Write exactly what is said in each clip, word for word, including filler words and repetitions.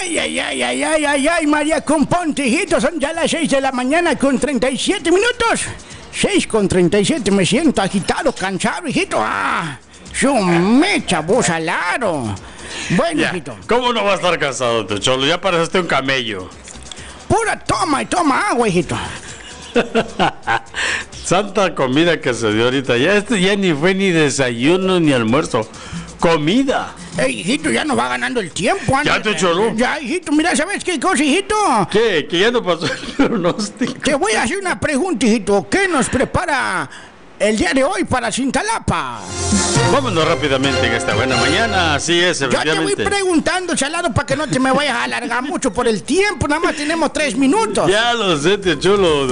Ay, ay, ay, ay, ay, ay, ay, María Componte, hijito, son ya las seis de la mañana con treinta y siete minutos. seis con treinta y siete, me siento agitado, cansado, hijito. Ah, su mecha, vos alaro. Bueno, ya, hijito. ¿Cómo no va a estar cansado, tu cholo? Ya pareciste un camello. Pura toma y toma agua, hijito. Santa comida que se dio ahorita. Ya esto ya ni fue ni desayuno ni almuerzo. Comida. Ey, hijito, ya nos va ganando el tiempo. Anda. Ya te cholo. Ya, hijito, mira, ¿sabes qué cosa, hijito? ¿Qué? Que ya no pasó el pronóstico. Te voy a hacer una pregunta, hijito. ¿Qué nos prepara el día de hoy para Cintalapa? Vámonos rápidamente en esta buena mañana. Así es, efectivamente. Yo te voy preguntando, Chalado, para que no te me vayas a alargar mucho por el tiempo. Nada más tenemos tres minutos. Ya lo sé, te chulo.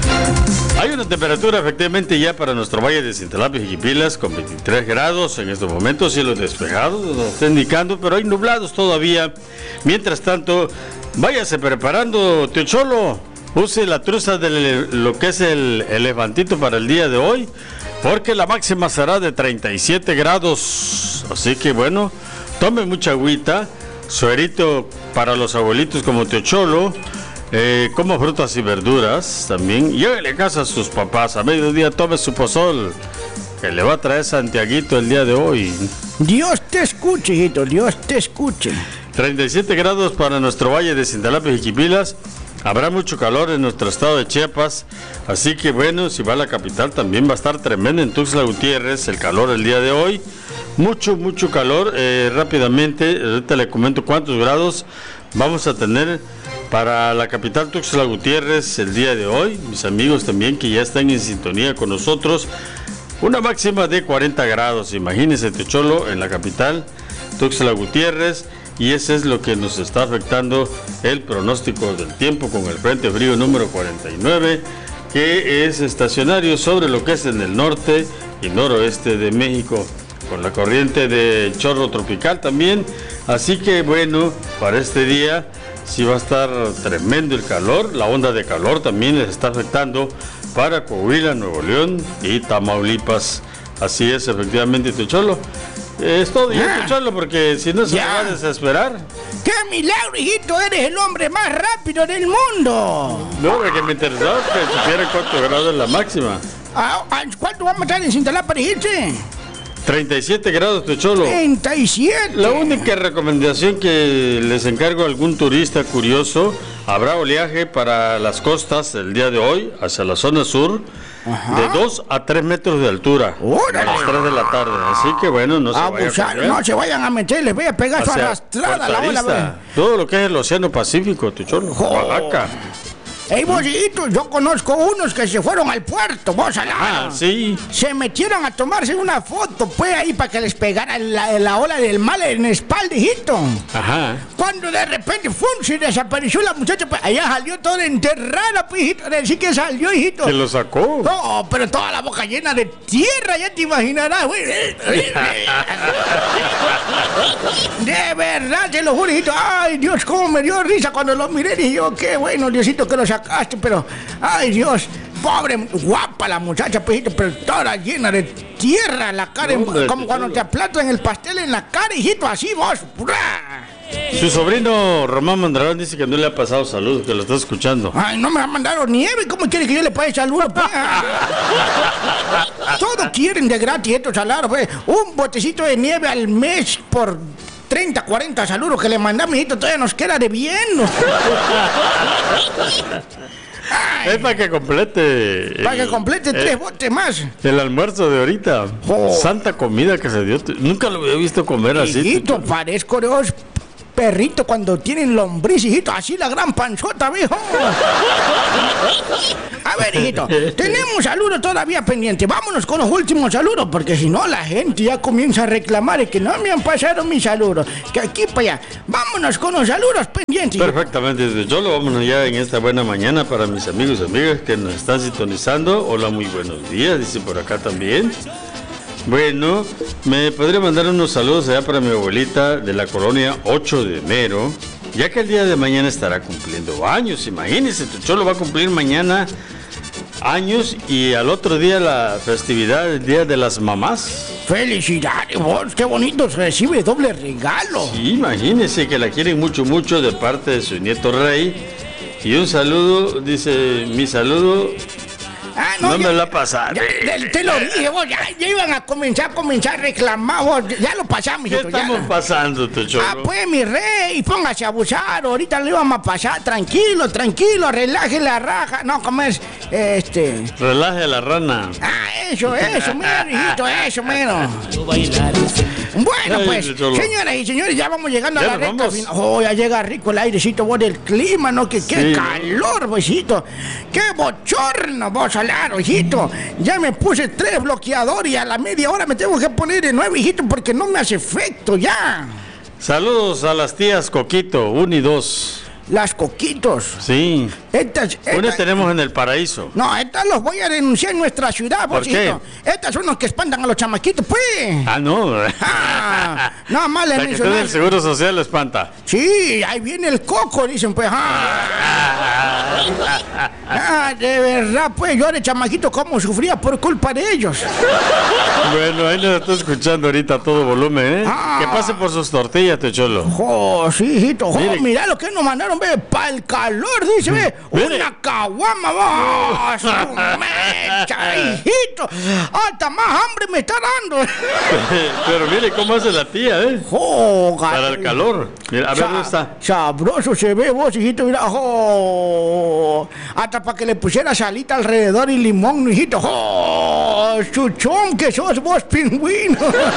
Hay una temperatura efectivamente ya para nuestro valle de Cintalapa y Jiquipilas con veintitrés grados en estos momentos, cielos despejados, nos está indicando, pero hay nublados todavía. Mientras tanto, váyase preparando, tío Cholo, use la truza de lo que es el elefantito para el día de hoy, porque la máxima será de treinta y siete grados. Así que bueno, tome mucha agüita, suerito para los abuelitos como tío Cholo. Eh, coma frutas y verduras también. Llévele a casa a sus papás. A mediodía tome su pozol, que le va a traer Santiaguito el día de hoy. Dios te escuche, hijito, Dios te escuche. treinta y siete grados para nuestro valle de Cintalapa y Jiquipilas. Habrá mucho calor en nuestro estado de Chiapas. Así que bueno, si va a la capital también va a estar tremendo en Tuxtla Gutiérrez el calor el día de hoy. Mucho, mucho calor. Eh, rápidamente, ahorita le comento cuántos grados vamos a tener para la capital Tuxtla Gutiérrez el día de hoy. Mis amigos también que ya están en sintonía con nosotros. Una máxima de cuarenta grados. Imagínense, Techolo, en la capital Tuxtla Gutiérrez. Y ese es lo que nos está afectando el pronóstico del tiempo con el Frente Frío número cuarenta y nueve, que es estacionario sobre lo que es en el norte y noroeste de México, con la corriente de chorro tropical también. Así que bueno, para este día sí va a estar tremendo el calor. La onda de calor también les está afectando para Coahuila, Nuevo León y Tamaulipas. Así es, efectivamente, Techolo. Es todo ya, Techolo, porque si no se me va a desesperar. ¡Qué milagro, hijito! Eres el hombre más rápido del mundo. No, porque me interesaba que supiera cuánto grado es la máxima. ¿A, a cuánto vamos a estar en Cintalapa, dijiste? treinta y siete grados, Techolo. treinta y siete. La única recomendación que les encargo a algún turista curioso, habrá oleaje para las costas el día de hoy, hacia la zona sur. Ajá. De dos a tres metros de altura. ¡Órale! A las tres de la tarde. Así que bueno, no se Abusar, vayan a no se vayan a meter, les voy a pegar su arrastrada la ola. Todo lo que es el Océano Pacífico, Techolo. Oaxaca. Ey, vos, hijito, yo conozco unos que se fueron al puerto, vos, al Ah, sí. Se metieron a tomarse una foto, pues, ahí para que les pegara la, la ola del mal en la espalda, hijito. Ajá. Cuando de repente, ¡fum!, se desapareció la muchacha, pues, allá salió toda enterrada, pues, hijito, decir que salió, hijito. ¿Se lo sacó? No, pero toda la boca llena de tierra, ya te imaginarás, güey. De verdad, te lo juro, hijito. Ay, Dios, cómo me dio risa cuando lo miré. Dije yo, qué bueno, Diosito, que lo sacaste, pero, ay, Dios, pobre, guapa la muchacha, pejito, pero toda llena de tierra, la cara, no, en, como cuando te aplatas en el pastel en la cara, hijito, así vos. Su sobrino Román Mondragón dice que no le ha pasado saludos, que lo está escuchando. Ay, no me ha mandado nieve, ¿cómo quiere que yo le pague saludos? Pues? Todos quieren de gratis estos salarios, pues. Un botecito de nieve al mes por treinta, cuarenta saludos que le mandamos, hijito, todavía nos queda debiendo. Ay. Es para que complete. Para que complete el, tres botes más. El almuerzo de ahorita. Oh. Santa comida que se dio. Nunca lo había visto comer hijito, así. Hijito, parezco Dios. Perrito cuando tienen lombriz, hijito, así la gran panzota, viejo. A ver, hijito, tenemos saludos todavía pendientes. Vámonos con los últimos saludos, porque si no la gente ya comienza a reclamar que no me han pasado mis saludos. Que aquí para allá. Vámonos con los saludos pendientes. Perfectamente, desde yo lo vámonos ya en esta buena mañana para mis amigos y amigas que nos están sintonizando. Hola, muy buenos días, dice por acá también. Bueno, me podría mandar unos saludos allá para mi abuelita de la colonia ocho de enero, ya que el día de mañana estará cumpliendo años. Imagínense, tu cholo va a cumplir mañana años y al otro día la festividad, el Día de las Mamás. Felicidades, vos, qué bonito, recibe doble regalo. Sí, imagínese que la quieren mucho, mucho de parte de su nieto Rey. Y un saludo, dice, mi saludo. Ah, no, no ya, me la pasaron. Te, te lo dije, vos, ya, ya iban a comenzar, a comenzar a reclamar, vos, ya lo pasamos, ¿Qué hijito, estamos ya. pasando, tu cholo? Ah, pues, mi rey, póngase a abusar, ahorita le vamos a pasar, tranquilo, tranquilo, relaje la raja, no, como es, este... Relaje a la rana. Ah, eso, eso, mira, hijito, eso, mira. Bueno, Ay, pues, cholo. señoras y señores, ya vamos llegando a Ya la nos recta vamos. final. Oh, ya llega rico el airecito, vos, del clima, ¿no? Que qué Sí. calor, vosito. Qué bochorno, vos, Alaro, hijito. Ya me puse tres bloqueadores y a la media hora me tengo que poner de nuevo, hijito, porque no me hace efecto ya. Saludos a las tías Coquito, uno y dos. Las coquitos. Sí. Estas, Una estas- tenemos en el paraíso. No, estas los voy a denunciar en nuestra ciudad, ¿Por vosito. Estas son los que espantan a los chamaquitos, pues. Ah, no. Ah, nada más le La que está mencioné. del Seguro Social lo espanta. Sí, ahí viene el coco, dicen, pues. Ah, ah, de verdad, pues, yo de chamaquito cómo sufría por culpa de ellos. Bueno, ahí nos está escuchando ahorita a todo volumen, ¿eh? Ah. Que pase por sus tortillas, tu cholo. Oh, sí, hijito, jo, Mire. mira lo que nos mandaron, ve, para el calor, dice, ve, Mire. una caguama, vos, su mecha, hijito, hasta más hambre me está dando. Pero mire cómo hace la tía, ¿eh? Oh, Para el calor. Mira, a ver dónde está. Sabroso se ve vos, hijito, mira, oh, hasta para que le pusiera salita alrededor y limón, hijito, oh, chuchón que sos vos, pingüino.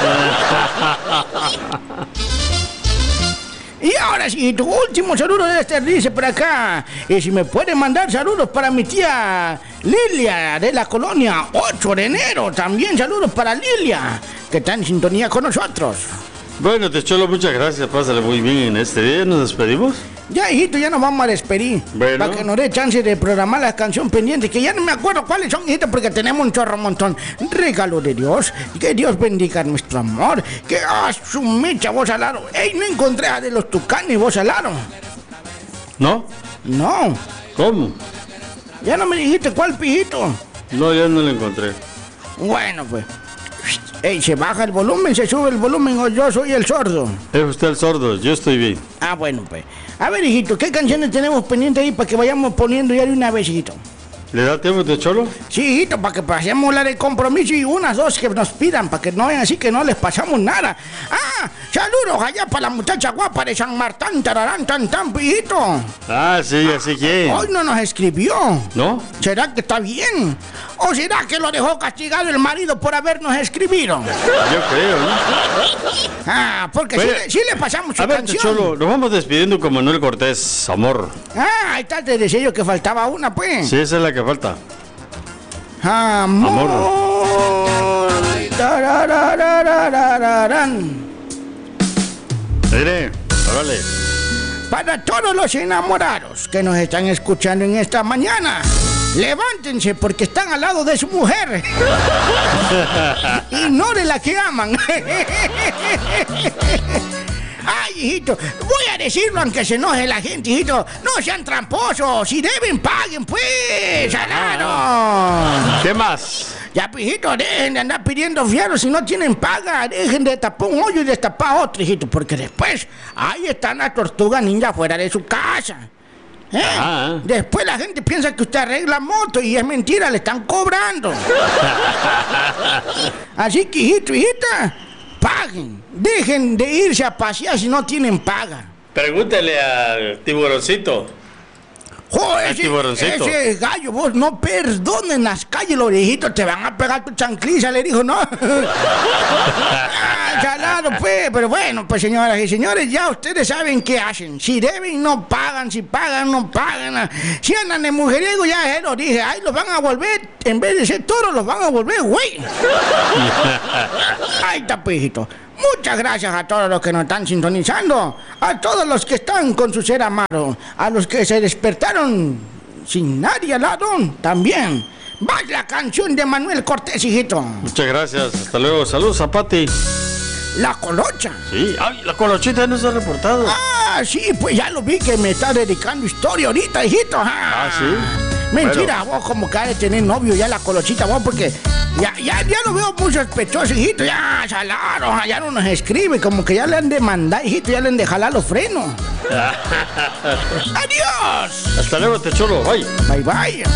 Y ahora sí, tu último saludo de este dice por acá. Y si me pueden mandar saludos para mi tía Lilia de la colonia ocho de enero. También saludos para Lilia, que está en sintonía con nosotros. Bueno, te cholo, muchas gracias. Pásale muy bien en este día. ¿Nos despedimos? Ya, hijito, ya nos vamos a despedir. Bueno. Para que nos dé chance de programar la canción pendiente, que ya no me acuerdo cuáles son, hijito, porque tenemos un chorro montón. Regalo de Dios, que Dios bendiga nuestro amor, que a su mecha, vos Alaro. Ey, no encontré a de los Tucanes, vos Alaro. ¿No? No, ¿Cómo? ya no me dijiste cuál, pijito. No, ya no lo encontré. Bueno, pues. Ey, se baja el volumen, se sube el volumen, o yo soy el sordo. Es usted el sordo, yo estoy bien. Ah, bueno, pues. A ver, hijito, ¿qué canciones tenemos pendientes ahí para que vayamos poniendo ya de una vez, hijito? ¿Le da tiempo, te cholo? Sí, hijito, para que pasemos la de compromiso y unas dos que nos pidan, para que no vean así que no les pasamos nada. Ah, saludos allá para la muchacha guapa de San Martín, tararán, tan, tan, hijito. Ah, sí, así que. Hoy no nos escribió. ¿No? ¿Será que está bien? ¿O será que lo dejó castigado el marido por habernos escribido? Yo creo, ¿no? Ah, porque Bueno, sí, le- sí le pasamos su A ver, canción. Cholo, nos vamos despidiendo con Manuel Cortés, amor. Ah, ahí está, te decía yo que faltaba una, pues. Sí, esa es la que falta. Amor. Tarararararararán. Mire, órale. Para todos los enamorados que nos están escuchando en esta mañana, levántense porque están al lado de su mujer y no de la que aman. Ay, hijito, voy a decirlo aunque se enoje la gente, hijito. No sean tramposos, si deben, paguen, pues, salado. ¿Qué más? Ya, hijito, dejen de andar pidiendo fiados si no tienen paga. Dejen de tapar un hoyo y destapar otro, hijito, porque después ahí están las tortugas ninja fuera de su casa. ¿Eh? Ah. Después la gente piensa que usted arregla moto y es mentira, le están cobrando. Así que, hijito, hijita, paguen. Dejen de irse a pasear si no tienen paga. Pregúntele al tiburoncito. Joder, El ese, tiburoncito. ese gallo, vos no perdonen las calles, los viejitos, te van a pegar tu chancliza, le dijo, ¿no? Ah, salado, pues, pero bueno, pues señoras y señores, ya ustedes saben qué hacen. Si deben, no pagan, si pagan, no pagan. Si andan de mujeriego, ya se lo dije, ahí los van a volver, en vez de ser toros, los van a volver, güey. Ahí está, pejito. Muchas gracias a todos los que nos están sintonizando, a todos los que están con su ser amado, a los que se despertaron sin nadie al lado, también. Va la canción de Manuel Cortés, hijito. Muchas gracias, hasta luego. Saludos a Pati. La Colocha. Sí, ay, la colochita no se ha reportado. Ah, sí, pues ya lo vi que me está dedicando historia ahorita, hijito. Ah, sí. Mentira, vos como que has de tener novio ya la colochita, vos, porque ya, ya, ya lo veo muy sospechoso, hijito, ya salaron, ya no nos escribe, como que ya le han de mandar, hijito, ya le han de jalar los frenos. ¡Adiós! Hasta luego, Techolo, bye. Bye, bye.